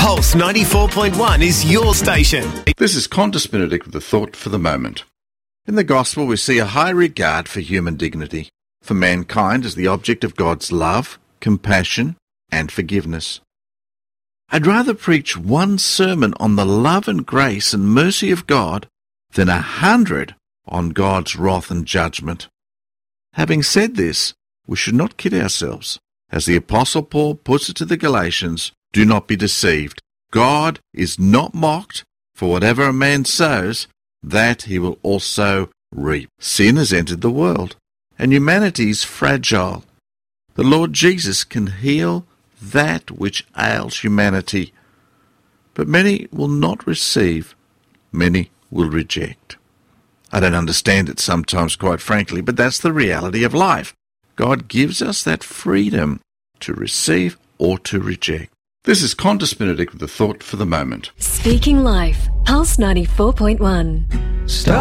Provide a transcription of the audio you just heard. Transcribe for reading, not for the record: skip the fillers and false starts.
Pulse 94.1 is your station. This is Qantas Benedict with a thought for the moment. In the Gospel, we see a high regard for human dignity, for mankind as the object of God's love, compassion, and forgiveness. I'd rather preach one sermon on the love and grace and mercy of God than 100 on God's wrath and judgment. Having said this, we should not kid ourselves. As the Apostle Paul puts it to the Galatians, do not be deceived. God is not mocked, for whatever a man sows, that he will also reap. Sin has entered the world, and humanity is fragile. The Lord Jesus can heal that which ails humanity, but many will not receive, many will reject. I don't understand it sometimes, quite frankly, but that's the reality of life. God gives us that freedom to receive or to reject. This is Qantas Benedict with a thought for the moment. Speaking Life, Pulse 94.1.